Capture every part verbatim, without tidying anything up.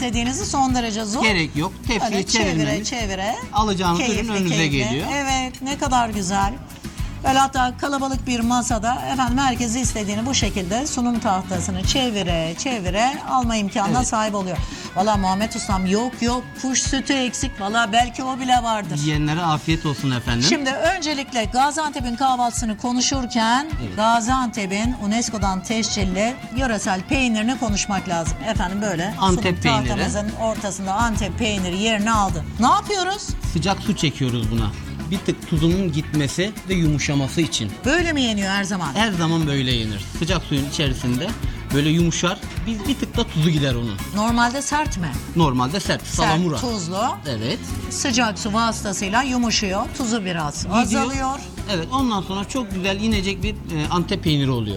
istediğinizi son derece zor. Gerek yok. Tepsiyi Öyle çevirmeniz. çevire çevire. Alacağınız ürün Keyifli, önünüze keyifli. geliyor. Evet, ne kadar güzel. Böyle hatta kalabalık bir masada efendim herkes istediğini bu şekilde sunum tahtasını çevire çevire alma imkanına Evet. sahip oluyor. Valla Muhammed Ustam yok yok kuş sütü eksik. Valla belki o bile vardır. Yiyenlere afiyet olsun efendim. Şimdi öncelikle Gaziantep'in kahvaltısını konuşurken Evet. Gaziantep'in UNESCO'dan tescilli yöresel peynirini konuşmak lazım. Efendim böyle Antep sunum peyniri. tahtamızın ortasında Antep peyniri yerini aldı. Ne yapıyoruz? Sıcak su çekiyoruz buna. Bir tık tuzunun gitmesi ve yumuşaması için. Böyle mi yeniyor her zaman? Her zaman böyle yenir. Sıcak suyun içerisinde böyle yumuşar. Bir, bir tık da tuzu gider onun. Normalde sert mi? Normalde sert. Salamura. Sert, tuzlu. Evet. Sıcak su vasıtasıyla yumuşuyor. Tuzu biraz Gidiyor. azalıyor. Evet, ondan sonra çok güzel inecek bir e, Antep peyniri oluyor.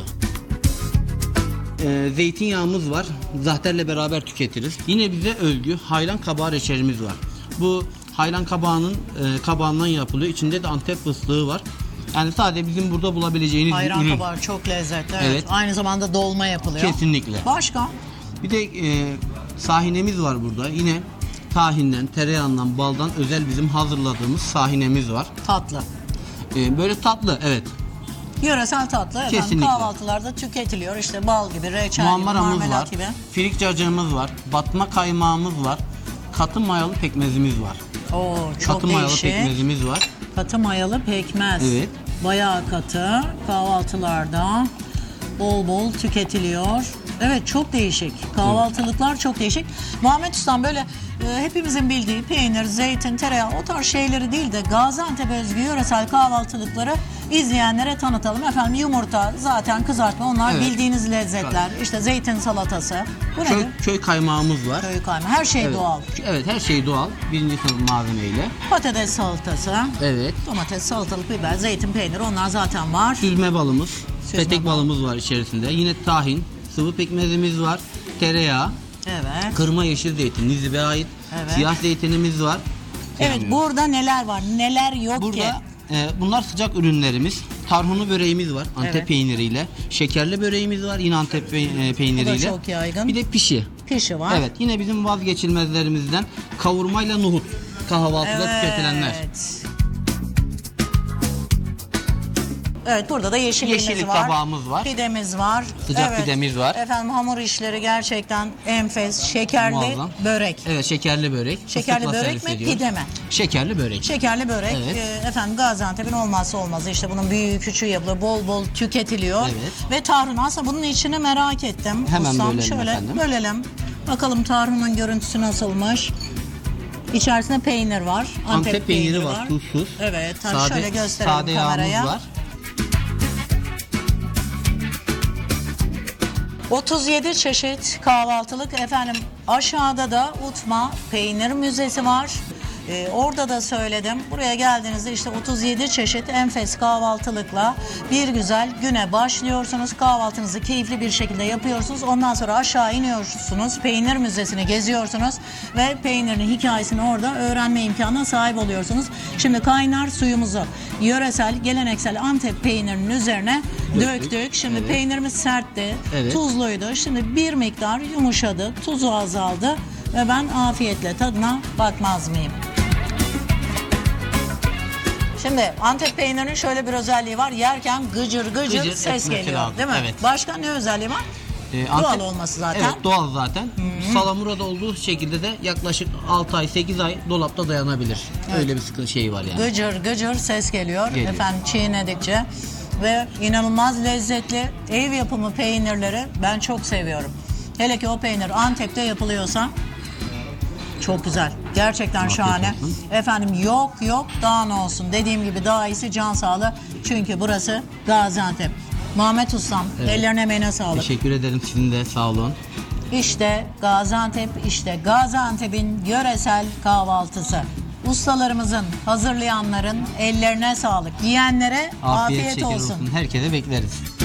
E, zeytinyağımız var. Zahterle beraber tüketiriz. Yine bize özgü hayran kabağı reçelimiz var. Bu hayran kabağının e, kabağından yapılıyor. İçinde de Antep fıstığı var. Yani sadece bizim burada bulabileceğiniz Ayran bir ürün. kabağı çok lezzetli. Evet. Evet. Aynı zamanda dolma yapılıyor. Kesinlikle. Başka? Bir de e, sahinemiz var burada. Yine tahinden, tereyağından, baldan özel bizim hazırladığımız sahinemiz var. Tatlı. E, böyle tatlı, evet. Yöresel tatlı efendim Kesinlikle. kahvaltılarda tüketiliyor. İşte bal gibi, reçel gibi, Muammaramız var. marmelat gibi. Firik cacığımız var. Batma kaymağımız var. Katı mayalı pekmezimiz var. Oo, çok Katı mayalı değişik. pekmezimiz var. Katı mayalı pekmez. Evet. Bayağı katı. Kahvaltılarda bol bol tüketiliyor. Evet, çok değişik. Kahvaltılıklar çok değişik. Muhammed Ustam böyle e, hepimizin bildiği peynir, zeytin, tereyağı o tarz şeyleri değil de Gaziantep özgü yöresel kahvaltılıkları izleyenlere tanıtalım. Efendim yumurta, zaten kızartma onlar Evet. bildiğiniz lezzetler. İşte zeytin salatası. Bu Köy, nedir? köy kaymağımız var. Köy kaymağı. Her şey Evet. doğal. Evet, her şey doğal. Birinci sınıf malzemeyle. Patates salatası. Evet. Domates, salatalık, biber, zeytin, peynir onlar zaten var. Süzme balımız. Süzme petek bal. balımız var içerisinde. Yine tahin, sıvı pekmezimiz var. Tereyağı, Evet. kırma yeşil zeytin, Nizip'e ait. Evet. Siyah zeytinimiz var. Evet, Yani burada neler var? Neler yok ki? Burada e, bunlar sıcak ürünlerimiz. Tarhunu böreğimiz var Antep Evet. peyniriyle. Şekerli böreğimiz var yine Antep pe- e, peyniriyle. çok yaygın. Bir de pişi. Pişi var. Evet, yine bizim vazgeçilmezlerimizden kavurmayla nohut. Kahvaltıda tüketilenler. Evet. Evet, burada da yeşilliğimiz Yeşillik var. tabağımız var. Pidemiz var. Sıcak Evet. pidemiz var. Efendim hamur işleri gerçekten enfes. Şekerli Muazzam. börek. Evet, şekerli börek. Şekerli Fıstıkla börek servis mi, ediyoruz. pide mi? Şekerli börek. Şekerli börek. Evet. e, efendim Gaziantep'in olmazsa olmazı. İşte bunun büyüğü küçüğü yapılıyor. Bol bol tüketiliyor. Evet. Ve tarhun. Aslında bunun içini merak ettim. Hemen Ustam, bölelim şöyle efendim. bölelim. Bakalım tarhunun görüntüsü nasılmış. İçerisinde peynir var. Antep, Antep peyniri var, tuzsuz. Evet. Hadi Sade- şöyle gösterelim sade kameraya. yağımız var. otuz yedi çeşit kahvaltılık efendim. Aşağıda da Utma Peynir Müzesi var. Ee, orada da söyledim. Buraya geldiğinizde işte otuz yedi çeşit enfes kahvaltılıkla bir güzel güne başlıyorsunuz. Kahvaltınızı keyifli bir şekilde yapıyorsunuz. Ondan sonra aşağı iniyorsunuz. Peynir Müzesi'ni geziyorsunuz ve peynirin hikayesini orada öğrenme imkanına sahip oluyorsunuz. Şimdi kaynar suyumuzu yöresel, geleneksel Antep peynirinin üzerine döktük. Döktük. Şimdi Evet. peynirimiz sertti, Evet. tuzluydu. Şimdi bir miktar yumuşadı, tuzu azaldı ve ben afiyetle tadına bakmaz mıyım? Şimdi Antep peynirinin şöyle bir özelliği var. Yerken gıcır gıcır, Gıcır ses etmesi geliyor, lazım. değil mi? Evet. Başka ne özelliği var? Ee, Doğal Antep- olması zaten. Evet, doğal zaten. Salamura'da olduğu şekilde de yaklaşık altı ay sekiz ay dolapta dayanabilir. Evet. Öyle bir sıkıntı şeyi var yani. Gıcır gıcır ses geliyor. Geliyor. Efendim çiğnedikçe ve inanılmaz lezzetli ev yapımı peynirleri ben çok seviyorum. Hele ki o peynir Antep'te yapılıyorsa çok güzel. Gerçekten Afiyet şahane. olsun. Efendim yok yok daha ne olsun. Dediğim gibi daha iyisi can sağlığı. Çünkü burası Gaziantep. Muhammed Ustam, Evet. ellerine emeğine sağlık. Teşekkür ederim, sizin de sağ olun. İşte Gaziantep, işte Gaziantep'in yöresel kahvaltısı. Ustalarımızın, hazırlayanların ellerine sağlık. Yiyenlere afiyet, şeker olsun. olsun. Herkese bekleriz.